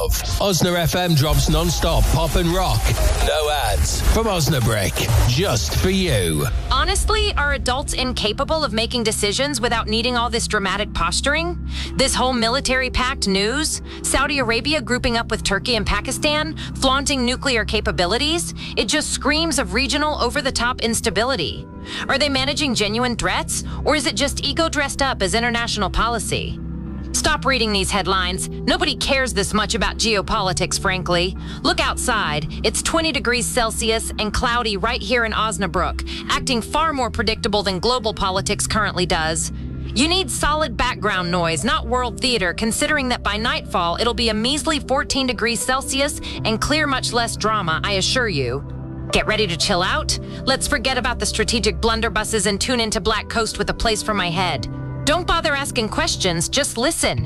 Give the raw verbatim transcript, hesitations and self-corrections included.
of. Osna F M drops non-stop pop and rock. No ads. From Osnabrick. Just for you. Honestly, are adults incapable of making decisions without needing all this dramatic posturing? This whole military-packed news? Saudi Arabia grouping up with Turkey and Pakistan? Flaunting nuclear capabilities? It just screams of regional over-the-top instability. Are they managing genuine threats? Or is it just ego dressed up as international policy? Stop reading these headlines. Nobody cares this much about geopolitics, frankly. Look outside. It's twenty degrees Celsius and cloudy right here in Osnabrück, acting far more predictable than global politics currently does. You need solid background noise, not world theater, considering that by nightfall, it'll be a measly fourteen degrees Celsius and clear much less drama, I assure you. Get ready to chill out? Let's forget about the strategic blunderbusses and tune into Black Coast with a place for my head. Don't bother asking questions, just listen.